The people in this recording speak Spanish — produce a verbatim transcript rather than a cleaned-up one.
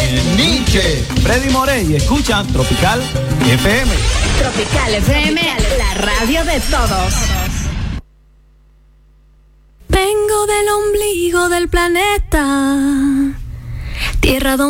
Nietzsche, Freddy Morey, escuchan Tropical F M. Tropical F M, la radio de todos. Vengo del ombligo del planeta, tierra donde